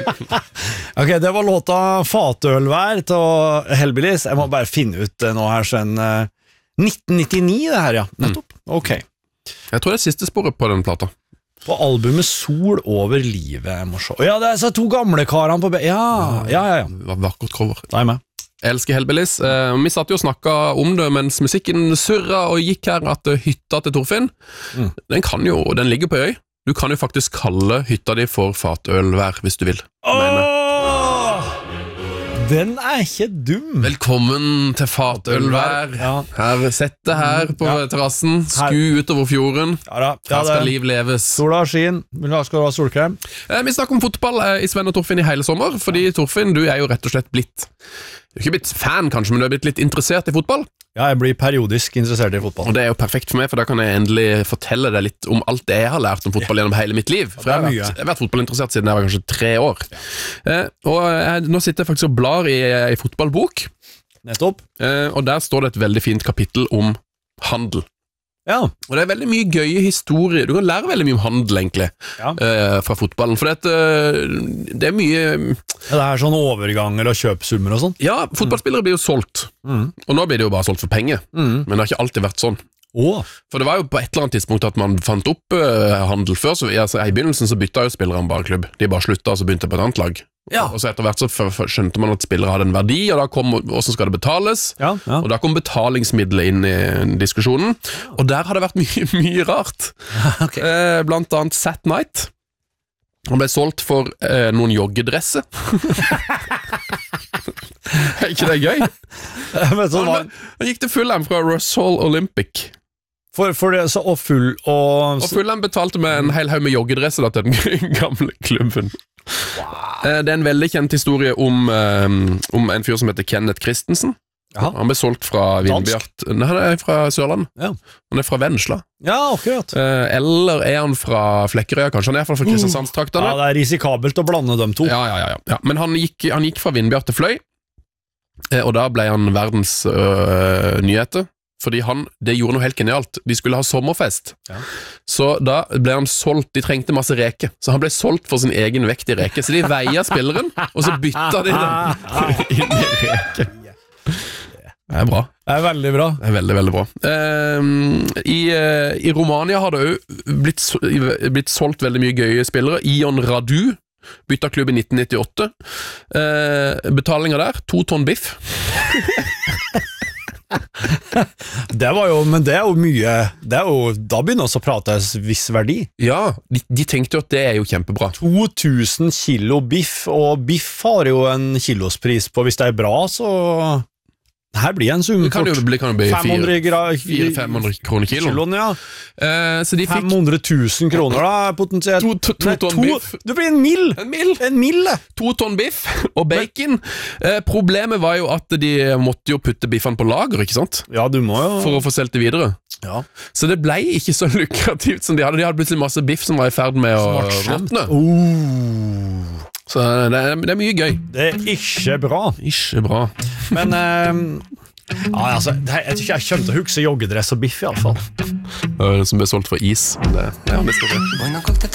Ok, det var låta Fatølvær til Hellbillies. Jeg må bare finne ut nå her sånn 1999 det her, ja. Nettopp. Ok. Jeg tror det er siste sporet på den plata. På albumet Sol over livet, jeg må se. Ja, det er så to gamle karene på Ja. Det var vakkert cover. Da er jeg med. Jeg elsker Hellbillies. Vi satt jo og snakket om det mens musikken surret og gikk her, at hytta til Torfinn, den ligger på øy. Du kan jo faktisk kalle hytta di for Fatølvær, hvis du vil. Den er ikke dum. Velkommen til Fatølvær. Her, sett deg her på terrassen, sku utover fjorden. Her skal liv leves. Sola skin, skal du ha solkrem? Vi snakker om fotball i Sven og Torfinn i hele sommer, fordi Torfinn, du er jo rett og slett blitt, du er ikke blitt fan kanskje, men du er blitt litt interessert i fotball. Ja, jeg blir periodisk interessert i fotball. Og det er jo perfekt for meg, for da kan jeg endelig fortelle deg litt om alt det jeg har lært om fotball gjennom hele mitt liv. For jeg har vært fotballinteressert siden jeg var kanskje 3 år. Nå sitter jeg faktisk og blar i fotballbok. Nettopp. Og der står det et veldig fint kapittel om handel. Ja. Og det er veldig mye gøye historier. Du kan lære veldig mye om handel egentlig fra fotballen, for det er mye det er sånn overganger og kjøpsummer og sånn. Ja, fotballspillere blir jo solgt, og nå blir det jo bare solgt for penger, men det har ikke alltid vært sånn. For det var jo på et eller annet tidspunkt at man fant opp handel før, så i begynnelsen så bytta jo spillerne bare klubb. De bare slutta, og så begynte på et annet lag. Og så etter hvert så skjønte man at spillere hadde en verdi, og da kom hvordan skal det betales, og da kom betalingsmidler inn i diskusjonen, og der har det vært mye rart. Blant annet Sat Knight. Han ble solgt for noen joggedresser. Er ikke det gøy? Han gikk til Fulham fra Russell Olympic. For det så og Fulham betalte med en hel haug med joggedresser til den gamle klubben. Det er en veldig kjent historie om en fyr som heter Kenneth Christensen. Han ble solgt fra Vindbjart. Nei, han er fra Sørland. Han er fra Vennesla. Ja, akkurat. Eller er han fra Flekkerøya, kanskje? Han er fra Kristiansandstraktene. Ja, det er risikabelt å blande dem to. Ja. Men han gikk fra Vindbjart til Fløy, og da ble han verdens nyheter. Fordi det gjorde noe helt genialt. De skulle ha sommerfest. Så da ble han solgt. De trengte masse reke. Så han ble solgt for sin egen vekt i reke. Så de veier spilleren, og så bytta de den inn i reke. Det er bra. Det er veldig bra. Det er veldig, veldig bra. I Romania har det jo blitt solgt veldig mye gøye spillere. Ion Radu bytta klubb i 1998. Betalinga der, 2 tonn biff. Men det er jo mye. Da begynner vi å prate viss verdi. Ja, de tenkte jo at det er jo kjempebra. 2000 kilo biff, og biff har jo en kilospris på. Hvis det er bra, så her blir en sum. Det kan jo bli 400-500 kroner kiloen. Så de fikk 500 000 kroner da, potensielt. 2 tonn biff. Det blir en mill. 2 tonn biff og bacon. Problemet var jo at de måtte jo putte biffene på lager, ikke sant? Ja, du må jo. For å få selgt det videre. Så det ble ikke så lukrativt som de hadde. De hadde plutselig masse biff som var i ferd med å råtne. Så det er mye gøy. Det er ikke bra. Ikke bra. Men jeg tror ikke jeg kommer til å huske joggedress og biff i alle fall. Som ble solgt for is. Det er